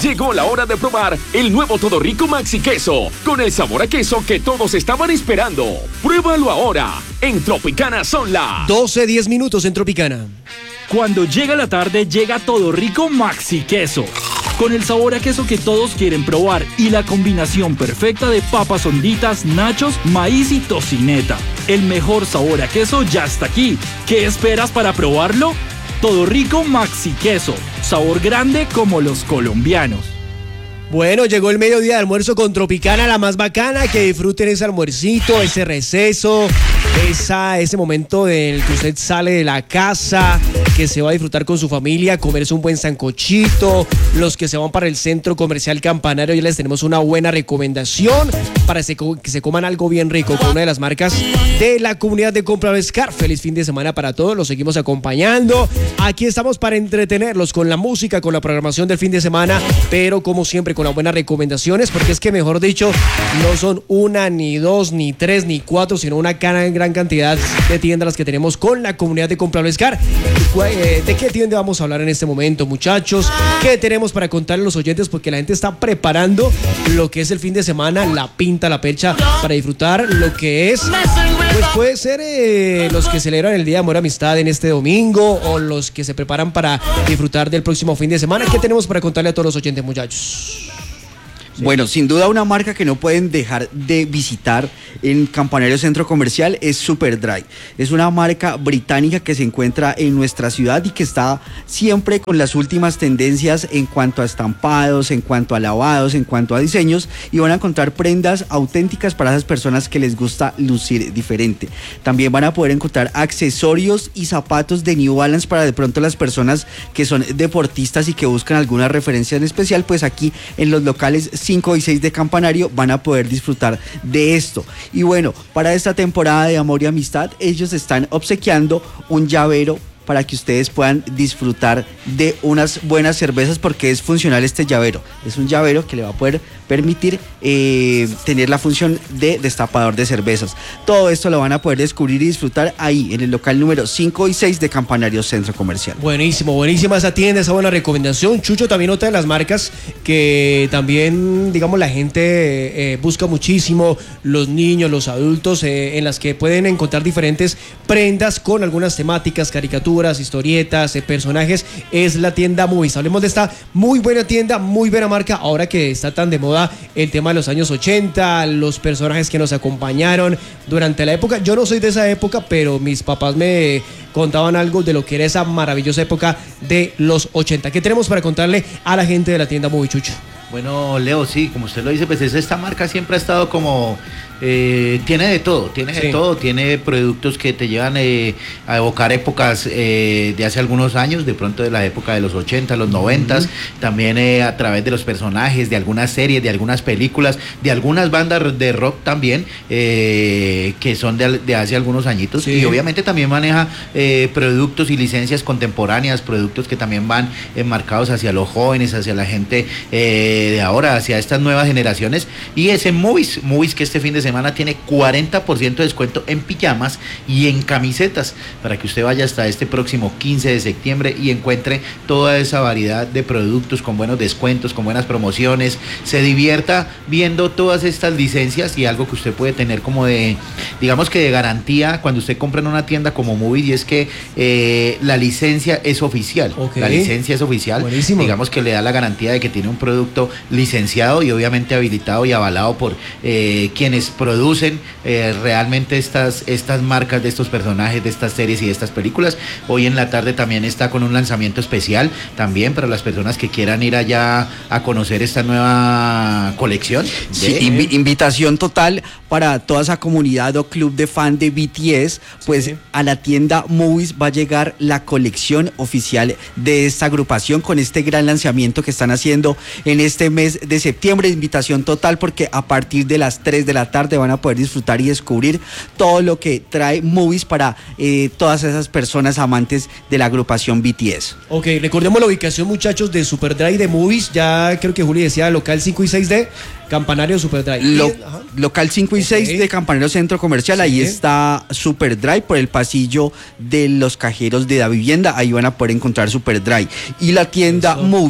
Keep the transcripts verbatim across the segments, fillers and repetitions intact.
Llegó la hora de probar el nuevo Todo Rico Maxi Queso, con el sabor a queso que todos estaban esperando. Pruébalo ahora, en Tropicana son las doce, diez minutos en Tropicana. Cuando llega la tarde, llega Todo Rico Maxi Queso, con el sabor a queso que todos quieren probar y la combinación perfecta de papas honditas, nachos, maíz y tocineta. El mejor sabor a queso ya está aquí. ¿Qué esperas para probarlo? Todo Rico Maxi Queso, sabor grande como los colombianos. Bueno, llegó el mediodía de almuerzo con Tropicana, la más bacana. Que disfruten ese almuercito, ese receso, esa, ese momento en el que usted sale de la casa, que se va a disfrutar con su familia, comerse un buen sancochito. Los que se van para el centro comercial Campanario, ya les tenemos una buena recomendación para que se coman algo bien rico con una de las marcas de la comunidad de Compra-Bescar. Feliz fin de semana para todos, los seguimos acompañando. Aquí estamos para entretenerlos con la música, con la programación del fin de semana, pero como siempre con las buenas recomendaciones, porque es que mejor dicho, no son una, ni dos, ni tres, ni cuatro, sino una gran, gran cantidad de tiendas las que tenemos con la comunidad de Compra-Bescar. ¿De qué tienda vamos a hablar en este momento, muchachos? ¿Qué tenemos para contarle a los oyentes? Porque la gente está preparando lo que es el fin de semana, la pinta, la percha, para disfrutar lo que es, pues puede ser eh, los que celebran el Día de Amor y Amistad en este domingo, o los que se preparan para disfrutar del próximo fin de semana. ¿Qué tenemos para contarle a todos los oyentes, muchachos? Sí. Bueno, sin duda una marca que no pueden dejar de visitar en Campanario Centro Comercial es Superdry. Es una marca británica que se encuentra en nuestra ciudad y que está siempre con las últimas tendencias en cuanto a estampados, en cuanto a lavados, en cuanto a diseños, y van a encontrar prendas auténticas para esas personas que les gusta lucir diferente. También van a poder encontrar accesorios y zapatos de New Balance para de pronto las personas que son deportistas y que buscan alguna referencia en especial, pues aquí en los locales cinco y seis de Campanario van a poder disfrutar de esto. Y bueno, para esta temporada de Amor y Amistad, ellos están obsequiando un llavero para que ustedes puedan disfrutar de unas buenas cervezas, porque es funcional este llavero. Es un llavero que le va a poder permitir eh, tener la función de destapador de cervezas. Todo esto lo van a poder descubrir y disfrutar ahí en el local número cinco y seis de Campanario Centro Comercial. Buenísimo, buenísima esa tienda, esa buena recomendación. Chucho, también otra de las marcas que también, digamos, la gente eh, busca muchísimo, los niños, los adultos, eh, en las que pueden encontrar diferentes prendas con algunas temáticas, caricaturas, historietas, eh, personajes, es la tienda Movies. Hablemos de esta muy buena tienda, muy buena marca, ahora que está tan de moda el tema de los años ochenta, los personajes que nos acompañaron durante la época. Yo no soy de esa época, pero mis papás me contaban algo de lo que era esa maravillosa época de los ochenta. ¿Qué tenemos para contarle a la gente de la tienda Movies, Chucho? Bueno, Leo, sí, como usted lo dice, pues esta marca siempre ha estado como... Eh, tiene de todo, tiene sí. de todo, tiene productos que te llevan eh, a evocar épocas eh, de hace algunos años, de pronto de la época de los ochenta, los noventa, uh-huh. también eh, a través de los personajes, de algunas series, de algunas películas, de algunas bandas de rock también, eh, que son de, de hace algunos añitos, sí. y obviamente también maneja eh, productos y licencias contemporáneas, productos que también van enmarcados hacia los jóvenes, hacia la gente eh, de ahora, hacia estas nuevas generaciones, y es en Movies, Movies que este fin de semana tiene cuarenta por ciento de descuento en pijamas y en camisetas, para que usted vaya hasta este próximo quince de septiembre y encuentre toda esa variedad de productos con buenos descuentos, con buenas promociones, se divierta viendo todas estas licencias, y algo que usted puede tener como de, digamos que de garantía cuando usted compra en una tienda como Movies, y es que eh, la licencia es oficial, okay. la licencia es oficial, buenísimo. Digamos que le da la garantía de que tiene un producto licenciado y obviamente habilitado y avalado por eh, quienes producen eh, realmente estas, estas marcas de estos personajes, de estas series y de estas películas. Hoy en la tarde también está con un lanzamiento especial también para las personas que quieran ir allá a conocer esta nueva colección. De... Sí, inv- invitación total para toda esa comunidad o club de fan de B T S, pues sí. a la tienda Movies va a llegar la colección oficial de esta agrupación con este gran lanzamiento que están haciendo en este mes de septiembre. Invitación total, porque a partir de las tres de la tarde van a poder disfrutar y descubrir todo lo que trae Movies para eh, todas esas personas amantes de la agrupación B T S. Ok, recordemos la ubicación, muchachos, de Superdry de Movies. Ya creo que Juli decía local cinco y seis de Campanario Superdry. Lo, local cinco y seis okay. de Campanario Centro Comercial, sí. ahí está Superdry, por el pasillo de los cajeros de la vivienda, ahí van a poder encontrar Superdry. Y la tienda Eso. Movies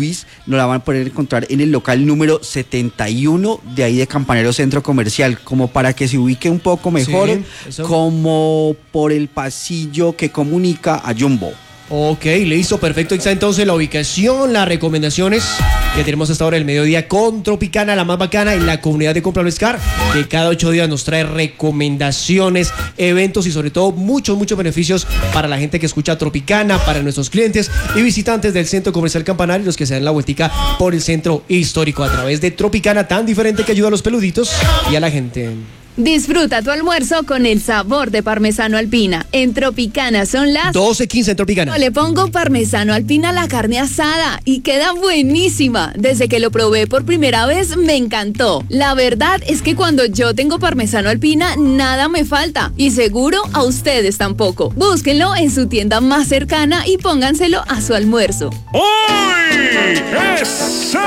nos la van a poder encontrar en el local número setenta y uno de ahí de Campanero Centro Comercial, como para que se ubique un poco mejor, sí, como por el pasillo que comunica a Jumbo. Ok, listo, perfecto. Ahí está entonces la ubicación, las recomendaciones que tenemos hasta ahora el mediodía con Tropicana, la más bacana, y la comunidad de Compra Car, que cada ocho días nos trae recomendaciones, eventos y sobre todo muchos, muchos beneficios para la gente que escucha Tropicana, para nuestros clientes y visitantes del Centro Comercial Campanario, los que se dan la vueltica por el centro histórico a través de Tropicana, tan diferente que ayuda a los peluditos y a la gente. Disfruta tu almuerzo con el sabor de parmesano alpina. En Tropicana son las doce quince en Tropicana. Le pongo parmesano alpina a la carne asada y queda buenísima. Desde que lo probé por primera vez me encantó. La verdad es que cuando yo tengo parmesano alpina nada me falta y seguro a ustedes tampoco. Búsquenlo en su tienda más cercana y pónganselo a su almuerzo. ¡Hoy es